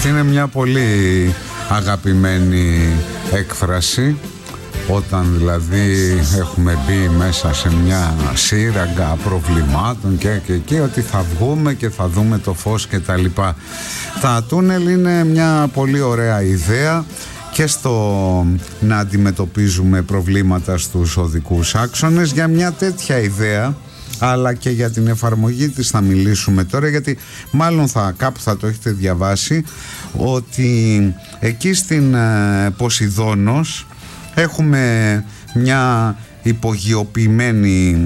είναι μια πολύ αγαπημένη έκφραση. Όταν δηλαδή έχουμε μπει μέσα σε μια σύραγγα προβλημάτων και ότι θα βγούμε και θα δούμε το φως και τα λοιπά. Τα τούνελ είναι μια πολύ ωραία ιδέα και στο να αντιμετωπίζουμε προβλήματα στους οδικούς άξονες. Για μια τέτοια ιδέα, αλλά και για την εφαρμογή της θα μιλήσουμε τώρα, γιατί μάλλον κάπου θα το έχετε διαβάσει, ότι εκεί στην Ποσειδώνος έχουμε μια υπογειοποιημένη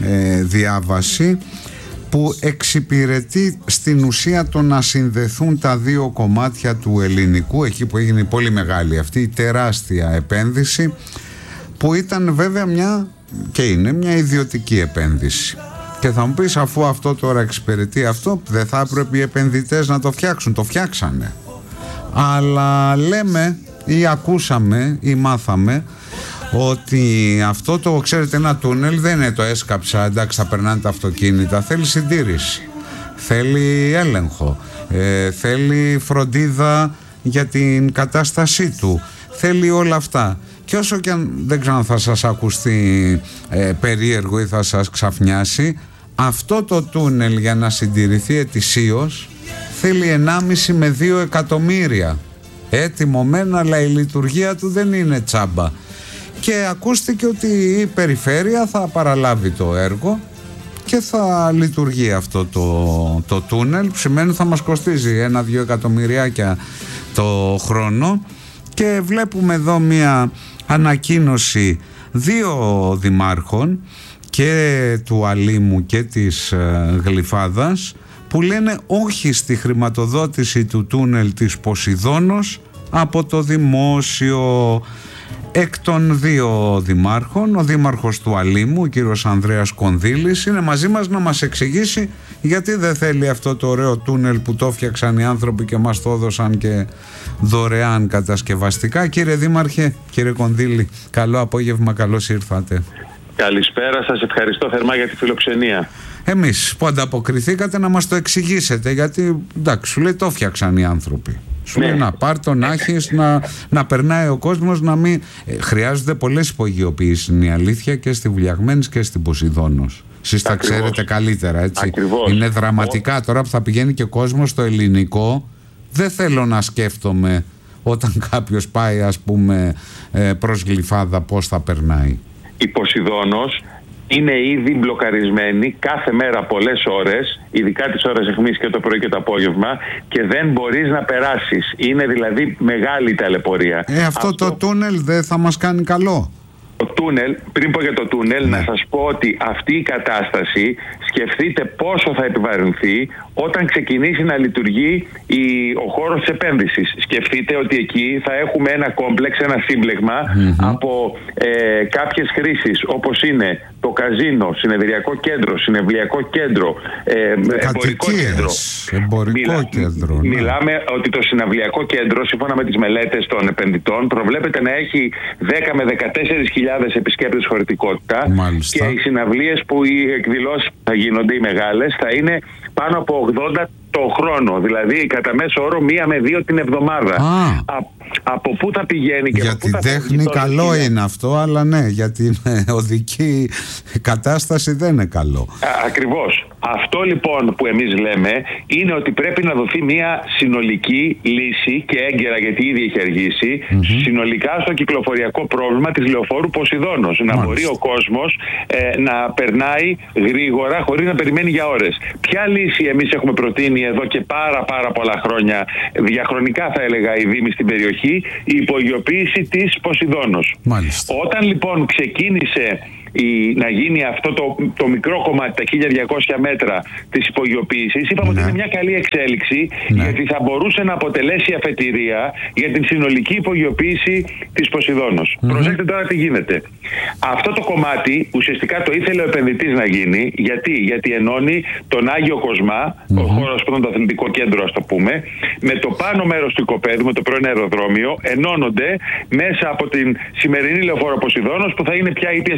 διάβαση που εξυπηρετεί στην ουσία το να συνδεθούν τα δύο κομμάτια του ελληνικού, εκεί που έγινε πολύ μεγάλη αυτή η τεράστια επένδυση, που ήταν βέβαια και είναι μια ιδιωτική επένδυση. Και θα μου πεις, αφού αυτό τώρα εξυπηρετεί αυτό, δεν θα έπρεπε οι επενδυτές να το φτιάξουν? Το φτιάξανε. Αλλά λέμε ή ακούσαμε ή μάθαμε ότι αυτό το, ξέρετε, ένα τούνελ δεν είναι το έσκαψα, εντάξει, θα περνάνε τα αυτοκίνητα. Θέλει συντήρηση, θέλει έλεγχο, θέλει φροντίδα για την κατάστασή του, θέλει όλα αυτά. Και όσο και αν δεν ξέρω αν θα σας ακουστεί περίεργο ή θα σας ξαφνιάσει, αυτό το τούνελ για να συντηρηθεί ετησίως θέλει 1,5 με 2 εκατομμύρια. Έτοιμο μεν, αλλά η λειτουργία του δεν είναι τσάμπα. Και ακούστηκε ότι η περιφέρεια θα παραλάβει το έργο και θα λειτουργεί αυτό το τούνελ, που σημαίνει θα μας κοστίζει 1-2 εκατομμυριάκια το χρόνο. Και βλέπουμε εδώ μια ανακοίνωση 2 δημάρχων, και του Αλήμου και της Γλυφάδας, που λένε όχι στη χρηματοδότηση του τούνελ της Ποσειδώνος από το δημόσιο. Εκ των 2 δημάρχων, ο δήμαρχος του Αλήμου, ο κύριος Ανδρέας Κονδύλης, είναι μαζί μας να μας εξηγήσει γιατί δεν θέλει αυτό το ωραίο τούνελ που το φτιάξαν οι άνθρωποι και μας το έδωσαν και δωρεάν κατασκευαστικά. Κύριε Δήμαρχε, κύριε Κονδύλη, καλό απόγευμα, καλώς ήρθατε. Καλησπέρα σας, ευχαριστώ θερμά για τη φιλοξενία. Εμείς που ανταποκριθήκατε να μας το εξηγήσετε, γιατί εντάξει, σου λέει το φτιάξαν οι άνθρωποι. Σου λέει να πάρ' το, να έχεις, να περνάει ο κόσμος, να μην... χρειάζονται πολλές υπογειοποιήσεις, είναι η αλήθεια, και στη Βουλιαγμένης και στην Ποσειδώνος. Εσείς τα ξέρετε καλύτερα, έτσι. Ακριβώς. Είναι δραματικά τώρα που θα πηγαίνει και κόσμος στο ελληνικό. Δεν θέλω να σκέφτομαι όταν κάποιος πάει, ας πούμε, προς Γλυφάδα, πώς θα περνάει. Η Ποσειδώνος είναι ήδη μπλοκαρισμένη κάθε μέρα πολλές ώρες, ειδικά τις ώρες αιχμής και το πρωί και το απόγευμα, και δεν μπορείς να περάσεις. Είναι δηλαδή μεγάλη ταλαιπωρία. Αυτό το τούνελ δεν θα μας κάνει καλό? Το τούνελ, πριν πω για το τούνελ, να σας πω ότι αυτή η κατάσταση, σκεφτείτε πόσο θα επιβαρυνθεί όταν ξεκινήσει να λειτουργεί ο χώρος της επένδυσης. Σκεφτείτε ότι εκεί θα έχουμε ένα κόμπλεξ, ένα σύμπλεγμα από κάποιες χρήσεις, όπως είναι το καζίνο, συνεδριακό κέντρο, συνευλιακό κέντρο, εμπορικό κέντρο. Μιλάμε ότι το συναυλιακό κέντρο, σύμφωνα με τις μελέτες των επενδυτών, προβλέπεται να έχει 10 με 14.000 επισκέπτες χωρητικότητα. Μάλιστα. Και οι συναυλίες που οι εκδηλώσεις θα γίνονται, οι μεγάλες, θα είναι πάνω από 80 το χρόνο, δηλαδή κατά μέσο όρο 1 με 2 την εβδομάδα. Από πού θα πηγαίνει και γιατί από πού θα δείχνει καλό είναι αυτό, αλλά ναι, για την οδική κατάσταση δεν είναι καλό. Ακριβώς. Αυτό λοιπόν που εμείς λέμε είναι ότι πρέπει να δοθεί μια συνολική λύση, και έγκαιρα, γιατί ήδη έχει αργήσει, συνολικά στο κυκλοφοριακό πρόβλημα της λεωφόρου Ποσειδώνος. Να μπορεί ο κόσμος να περνάει γρήγορα χωρίς να περιμένει για ώρες. Ποια λύση εμείς έχουμε προτείνει εδώ και πάρα πολλά χρόνια, διαχρονικά θα έλεγα, οι δήμοι στην περιοχή? Η υπογειοποίηση της Ποσειδώνος. Μάλιστα. Όταν λοιπόν ξεκίνησε να γίνει αυτό το μικρό κομμάτι, τα 1200 μέτρα της υπογειοποίησης, είπαμε ότι είναι μια καλή εξέλιξη, γιατί θα μπορούσε να αποτελέσει αφετηρία για την συνολική υπογειοποίηση της Ποσειδώνος. Προσέξτε τώρα τι γίνεται. Αυτό το κομμάτι ουσιαστικά το ήθελε ο επενδυτής να γίνει. Γιατί ενώνει τον Άγιο Κοσμά, ο χώρος που ήταν το αθλητικό κέντρο, ας το πούμε, με το πάνω μέρος του οικοπαίδου, με το πρώην αεροδρόμιο, ενώνονται μέσα από την σημερινή λεωφόρο Ποσειδώνος, που θα είναι πια ήπιας κυκλοφορίας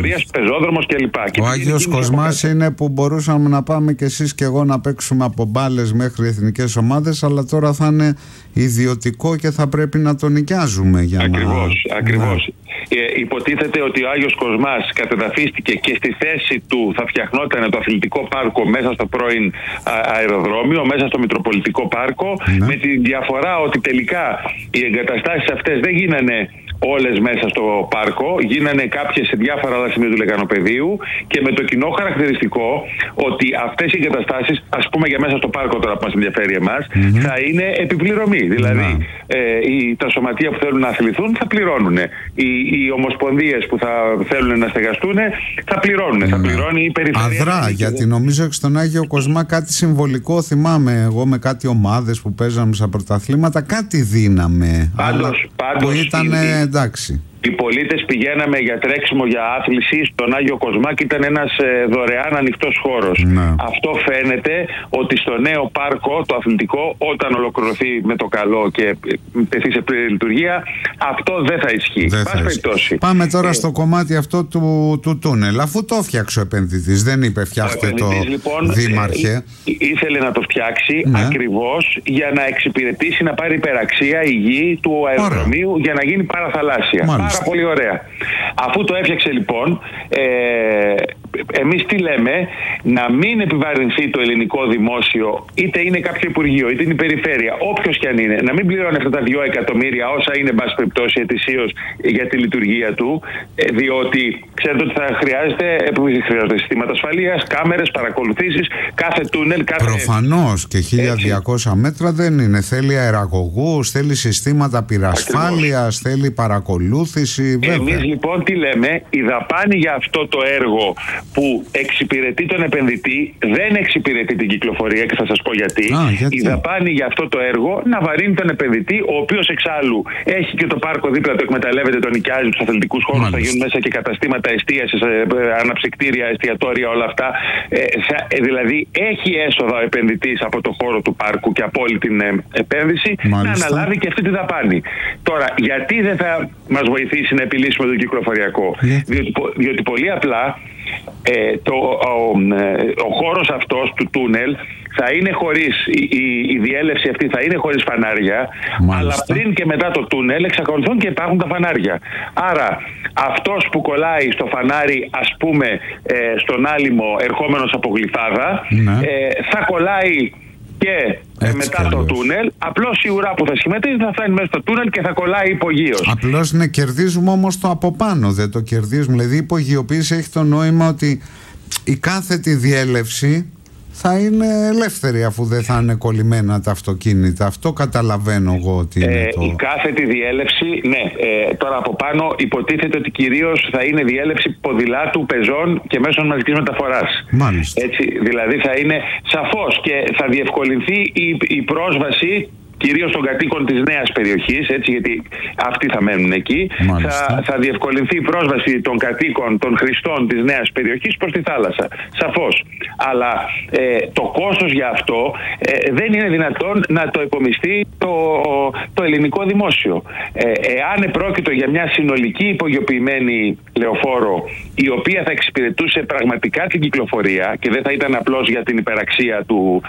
παιδείας, πεζόδρομος κλπ. Ο Άγιος Κοσμάς είναι που μπορούσαμε να πάμε κι εσείς και εγώ να παίξουμε από μπάλες μέχρι εθνικές ομάδες, αλλά τώρα θα είναι ιδιωτικό και θα πρέπει να τον νοικιάζουμε για Ακριβώς. Υποτίθεται ότι ο Άγιος Κοσμάς κατεδαφίστηκε και στη θέση του θα φτιαχνόταν το αθλητικό πάρκο μέσα στο πρώην αεροδρόμιο, μέσα στο Μητροπολιτικό Πάρκο, με τη διαφορά ότι τελικά οι εγκαταστάσεις αυτές δεν γίνανε όλες μέσα στο πάρκο, γίνανε κάποιες σε διάφορα άλλα σημεία του λεκανοπεδίου και με το κοινό χαρακτηριστικό ότι αυτές οι εγκαταστάσεις, ας πούμε για μέσα στο πάρκο τώρα που μας ενδιαφέρει εμάς, θα είναι επιπληρωμή. Δηλαδή τα σωματεία που θέλουν να αθληθούν θα πληρώνουν. Οι ομοσπονδίες που θα θέλουν να στεγαστούν θα πληρώνουν. Θα πληρώνει η περιφέρεια. Αδρά, γιατί νομίζω και στον Άγιο Κοσμά κάτι συμβολικό θυμάμαι εγώ με κάτι ομάδες που παίζαμε στα πρωταθλήματα, κάτι δίναμε. Πάντως που ήταν εντάξει. Οι πολίτες πηγαίναμε για τρέξιμο, για άθληση στον Άγιο Κοσμά και ήταν ένας δωρεάν ανοιχτός χώρος. Αυτό φαίνεται ότι στο νέο πάρκο, το αθλητικό, όταν ολοκληρωθεί με το καλό και τεθεί σε πλήρη λειτουργία, αυτό δεν θα ισχύει. Πάμε τώρα στο κομμάτι αυτό του τούνελ. Αφού το φτιάξε ο επενδυτής, δεν είπε φτιάχτε το λοιπόν, δήμαρχε. Ήθελε να το φτιάξει ακριβώς για να εξυπηρετήσει, να πάρει υπεραξία η γη του αεροδρομίου για να γίνει παραθαλάσσια. Πάρα πολύ ωραία. Αφού το έφτιαξε λοιπόν, εμείς τι λέμε, να μην επιβαρυνθεί το ελληνικό δημόσιο, είτε είναι κάποιο υπουργείο, είτε είναι η περιφέρεια, όποιος και αν είναι, να μην πληρώνει αυτά τα 2 εκατομμύρια, όσα είναι, εν πάση περιπτώσει, ετησίως για τη λειτουργία του, διότι ξέρετε ότι θα χρειάζεται συστήματα ασφαλείας, κάμερες, παρακολουθήσεις, κάθε τούνελ, Προφανώς και 1200 μέτρα δεν είναι. Θέλει αεραγωγούς, θέλει συστήματα πυρασφάλειας, θέλει παρακολούθηση. Εμείς λοιπόν τι λέμε, η δαπάνη για αυτό το έργο που εξυπηρετεί τον επενδυτή δεν εξυπηρετεί την κυκλοφορία και θα σας πω γιατί. Η δαπάνη για αυτό το έργο να βαρύνει τον επενδυτή, ο οποίος εξάλλου έχει και το πάρκο δίπλα, το εκμεταλλεύεται, τον νοικιάζει, τους αθλητικούς χώρους, θα γίνουν μέσα και καταστήματα εστίασης, αναψυκτήρια, εστιατόρια, όλα αυτά. Δηλαδή έχει έσοδα ο επενδυτής από το χώρο του πάρκου και από όλη την επένδυση να αναλάβει και αυτή τη δαπάνη. Τώρα, γιατί δεν θα μας βοηθήσει να επιλύσουμε το κυκλοφοριακό? Διότι πολύ απλά ο χώρος αυτός του τούνελ θα είναι χωρίς, η διέλευση αυτή θα είναι χωρίς φανάρια, αλλά πριν και μετά το τούνελ εξακολουθούν και υπάρχουν τα φανάρια. Άρα αυτός που κολλάει στο φανάρι, ας πούμε στον άλυμο ερχόμενος από Γλυφάδα, θα κολλάει και μετά το τούνελ, απλώς η ουρά που θα σχηματίζει θα φτάνει μέσα στο τούνελ και θα κολλάει υπογείως. Απλώς κερδίζουμε όμως το από πάνω, δεν το κερδίζουμε. Δηλαδή η υπογειοποίηση έχει το νόημα ότι η κάθετη διέλευση θα είναι ελεύθερη αφού δεν θα είναι κολλημένα τα αυτοκίνητα. Αυτό καταλαβαίνω εγώ ότι είναι το... Η κάθετη διέλευση, τώρα από πάνω υποτίθεται ότι κυρίως θα είναι διέλευση ποδηλάτου, πεζών και μέσων μαζικής μεταφοράς. Μάλιστα. Έτσι, δηλαδή θα είναι σαφώς και θα διευκολυνθεί η πρόσβαση κυρίως των κατοίκων της νέας περιοχής, έτσι, γιατί αυτοί θα μένουν εκεί. Θα διευκολυνθεί η πρόσβαση των κατοίκων, των χρηστών της νέας περιοχής προς τη θάλασσα. Σαφώς. Αλλά το κόστος για αυτό δεν είναι δυνατόν να το επομιστεί το ελληνικό δημόσιο. Εάν πρόκειτο για μια συνολική υπογειοποιημένη λεωφόρο, η οποία θα εξυπηρετούσε πραγματικά την κυκλοφορία και δεν θα ήταν απλώς για την υπεραξία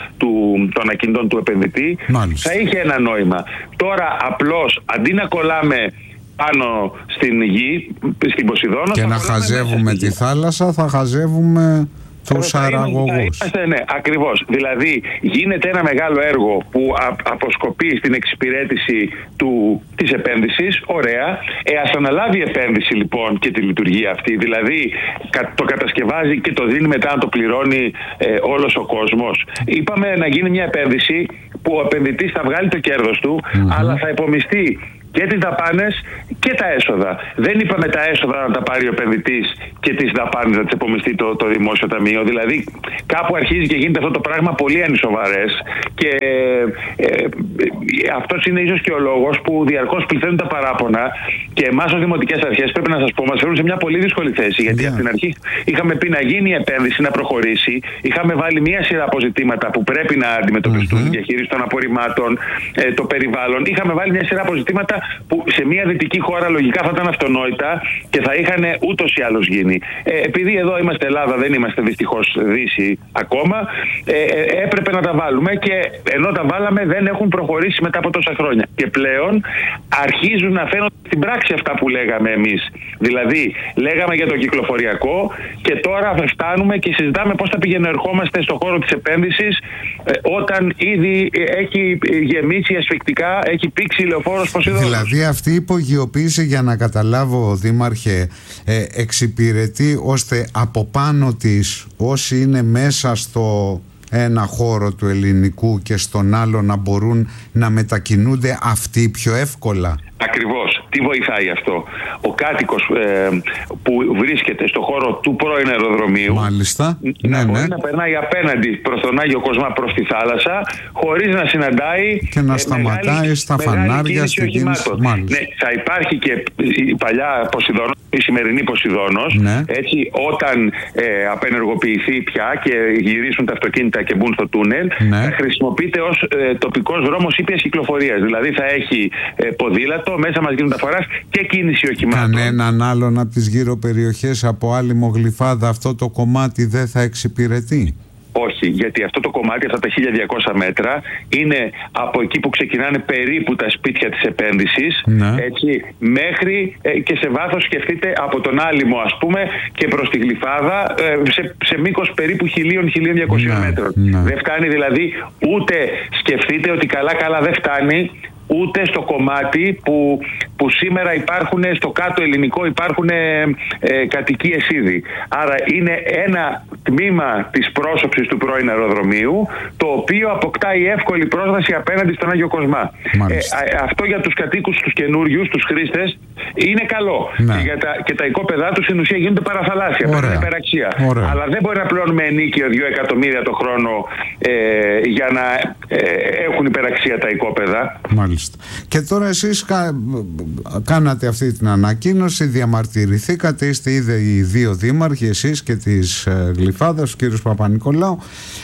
των ακινητών του επενδυτή, θα είχε ένα νόημα. Τώρα απλώς αντί να κολλάμε πάνω στην γη, στην Ποσειδώνα, και να χαζεύουμε τη θάλασσα, θα χαζεύουμε τους αεραγωγούς. Ναι, ακριβώς. Δηλαδή γίνεται ένα μεγάλο έργο που αποσκοπεί στην εξυπηρέτηση της επένδυσης. Ωραία. Ας αναλάβει η επένδυση λοιπόν και τη λειτουργία αυτή. Δηλαδή το κατασκευάζει και το δίνει μετά να το πληρώνει όλος ο κόσμος. Είπαμε να γίνει μια επένδυση που ο επενδυτής θα βγάλει το κέρδος του, αλλά θα υπομειστεί και τις δαπάνες και τα έσοδα. Δεν είπαμε τα έσοδα να τα πάρει ο επενδυτής και τις δαπάνες να τις επομιστεί το δημόσιο ταμείο. Δηλαδή κάπου αρχίζει και γίνεται αυτό το πράγμα πολύ ανισοβαρές και αυτός είναι ίσως και ο λόγος που διαρκώς πληθαίνουν τα παράπονα και εμάς ως δημοτικές αρχές, πρέπει να σας πω, μας φέρουν σε μια πολύ δύσκολη θέση, γιατί από την αρχή είχαμε πει να γίνει η επένδυση, να προχωρήσει, είχαμε βάλει μια σειρά αποζητήματα που πρέπει να αντιμετωπιστούν, διαχείριση των απορριμμάτων, το περιβάλλον, είχαμε βάλει μια σειρά αποζητήματα που σε μια δυτική χώρα λογικά θα ήταν αυτονόητα και θα είχαν ούτως ή άλλως γίνει. Επειδή εδώ είμαστε Ελλάδα, δεν είμαστε δυστυχώς Δύση ακόμα, έπρεπε να τα βάλουμε και ενώ τα βάλαμε δεν έχουν προχωρήσει μετά από τόσα χρόνια. Και πλέον αρχίζουν να φαίνονται στην πράξη αυτά που λέγαμε εμείς. Δηλαδή, λέγαμε για το κυκλοφοριακό και τώρα φτάνουμε και συζητάμε πώς θα πηγαίνουμε-ερχόμαστε στον χώρο της επένδυσης όταν ήδη έχει γεμίσει ασφυκτικά, έχει πήξει η λεωφόρος Ποσειδώνος. Δηλαδή αυτή η υπογειοποίηση, για να καταλάβω Δήμαρχε, εξυπηρετεί ώστε από πάνω της όσοι είναι μέσα στο ένα χώρο του ελληνικού και στον άλλο να μπορούν να μετακινούνται αυτοί πιο εύκολα. Ακριβώς. Τι βοηθάει αυτό? Ο κάτοικος που βρίσκεται στο χώρο του πρώην αεροδρομίου, μάλιστα, να μπορεί να περνάει απέναντι προς τον Άγιο Κοσμά, προς τη θάλασσα, χωρίς να συναντάει και να σταματάει στα φανάρια, στην κίνηση. Ναι, θα υπάρχει και η παλιά Ποσειδώνος, η σημερινή Ποσειδώνος, ναι. Έτσι, όταν απενεργοποιηθεί πια και γυρίσουν τα αυτοκίνητα και μπουν στο τούνελ, ναι. Θα χρησιμοποιείται ως τοπικός δρόμος ήπιας κυκλοφορίας. Δηλαδή θα έχει ποδήλατο, μέσα μας γίνονται αφοράς και κίνηση οχημάτων. Κανέναν άλλον από τις γύρω περιοχές, από άλλη Μογλυφάδα, αυτό το κομμάτι δεν θα εξυπηρετεί? Όχι, γιατί αυτό το κομμάτι, αυτά τα 1200 μέτρα, είναι από εκεί που ξεκινάνε περίπου τα σπίτια της επένδυσης, ναι. Έτσι, μέχρι και σε βάθος, σκεφτείτε, από τον Άλυμο ας πούμε και προς τη Γλυφάδα, σε μήκος περίπου 1000-1200 μέτρων. Ναι. Δεν φτάνει δηλαδή, ούτε σκεφτείτε ότι καλά δεν φτάνει ούτε στο κομμάτι που σήμερα υπάρχουν, στο κάτω ελληνικό υπάρχουν κατοικίες ήδη. Άρα είναι ένα τμήμα της πρόσωψης του πρώην αεροδρομίου, το οποίο αποκτάει εύκολη πρόσβαση απέναντι στον Άγιο Κοσμά. Αυτό για τους κατοίκους, τους καινούριους, τους χρήστες, είναι καλό. Ναι. Και τα οικόπεδά τους στην ουσία γίνονται παραθαλάσσια, παίρνουν υπεραξία. Αλλά δεν μπορεί να πληρώνουμε ενίκιο 2 εκατομμύρια το χρόνο για να έχουν υπεραξία τα οικόπεδα. Μάλιστα. Και τώρα εσείς κάνατε αυτή την ανακοίνωση, διαμαρτυρηθήκατε, είστε ήδη οι δύο δήμαρχοι, εσείς και της Γλυφάδας, ο κύριος Παπα-Νικολάου.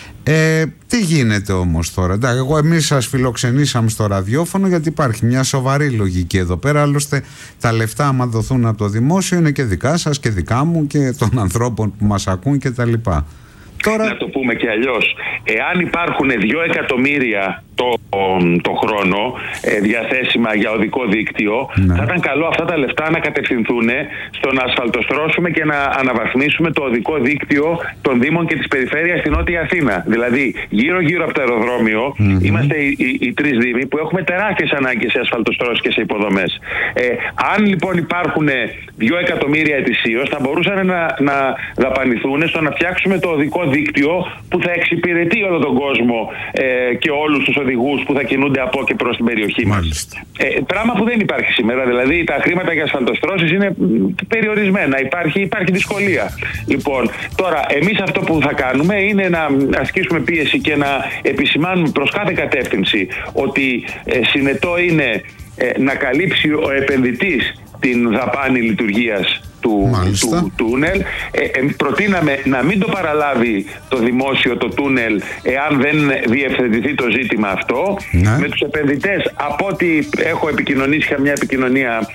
Τι γίνεται όμως τώρα? Εμείς σας φιλοξενήσαμε στο ραδιόφωνο γιατί υπάρχει μια σοβαρή λογική εδώ πέρα. Άλλωστε τα λεφτά, άμα δοθούν από το δημόσιο, είναι και δικά σας και δικά μου και των ανθρώπων που μας ακούν κτλ. Τώρα... Να το πούμε και αλλιώς, εάν υπάρχουν 2 εκατομμύρια το χρόνο διαθέσιμα για οδικό δίκτυο, ναι. Θα ήταν καλό αυτά τα λεφτά να κατευθυνθούν στο να ασφαλτοστρώσουμε και να αναβαθμίσουμε το οδικό δίκτυο των Δήμων και της περιφέρειας στην Νότια Αθήνα. Δηλαδή, γύρω-γύρω από το αεροδρόμιο είμαστε οι 3 Δήμοι που έχουμε τεράστιες ανάγκες σε ασφαλτοστρώσεις και σε υποδομές. Αν λοιπόν υπάρχουν 2 εκατομμύρια ετησίως, θα μπορούσαν να δαπανηθούν στο να φτιάξουμε το οδικό δίκτυο που θα εξυπηρετεί όλο τον κόσμο και όλους τους οδηγούς που θα κινούνται από και προς την περιοχή μας. Πράγμα που δεν υπάρχει σήμερα. Δηλαδή τα χρήματα για ασφαλτοστρώσεις είναι περιορισμένα. Υπάρχει δυσκολία. Λοιπόν, τώρα εμείς αυτό που θα κάνουμε είναι να ασκήσουμε πίεση και να επισημάνουμε προς κάθε κατεύθυνση ότι συνετό είναι να καλύψει ο επενδυτής την δαπάνη λειτουργίας του τούνελ. Προτείναμε να μην το παραλάβει το δημόσιο το τούνελ εάν δεν διευθετηθεί το ζήτημα αυτό. Ναι. Με τους επενδυτές, από ό,τι έχω επικοινωνήσει, είχα μια επικοινωνία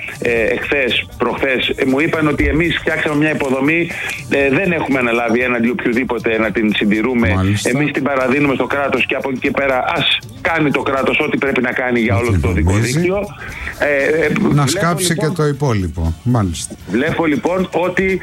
προχθές, μου είπαν ότι εμείς φτιάξαμε μια υποδομή, δεν έχουμε αναλάβει έναντι οποιοδήποτε να την συντηρούμε. Εμείς την παραδίνουμε στο κράτος και από εκεί και πέρα ας κάνει το κράτος ό,τι πρέπει να κάνει για όλο το δικό δίκτυο. Να σκάψει λοιπόν, και το υπόλοιπο. Μάλιστα. Βλέπω λοιπόν ότι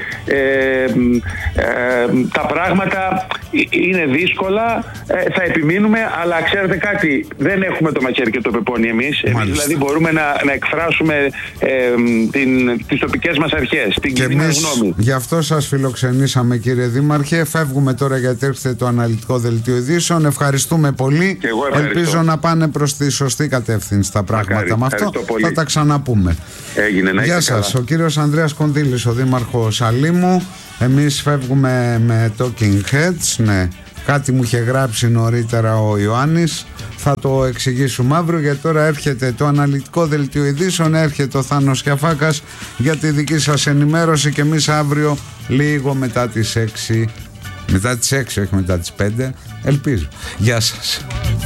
τα πράγματα είναι δύσκολα, θα επιμείνουμε, αλλά ξέρετε κάτι, δεν έχουμε το μαχαίρι και το πεπόνι εμείς. Εμείς δηλαδή μπορούμε να εκφράσουμε τις τοπικές μας αρχές, την κοινή μας γνώμη. Γι' αυτό σας φιλοξενήσαμε, κύριε Δήμαρχε. Φεύγουμε τώρα γιατί έρχεται το αναλυτικό δελτίο ειδήσεων. Ευχαριστούμε πολύ. Ελπίζω να πάνε προς τη σωστή κατεύθυνση τα πράγματα. Με αυτό θα τα ξαναπούμε. Έγινε, γεια σας. Ο κύριος Ανδρέας Κονδύλης, ο Δήμαρχος Αλήμου. Εμείς φεύγουμε με Talking Heads. Ναι, κάτι μου είχε γράψει νωρίτερα ο Ιωάννης. Θα το εξηγήσουμε αύριο, γιατί τώρα έρχεται το αναλυτικό δελτίο ειδήσεων, έρχεται ο Θάνος Κιαφάκας για τη δική σας ενημέρωση και εμείς αύριο λίγο μετά τις 6, όχι μετά τις 5, ελπίζω. Γεια σας.